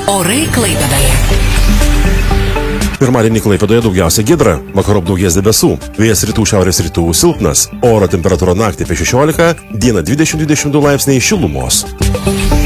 Orai Klaipėdoje. Pirmadienį Klaipėdoje daugiausia giedra, vakarop daugės debesų. Vėjas rytų šiaurės rytų silpnas, oro temperatūra naktį apie 16, dieną 20-22 laipsniai šilumos.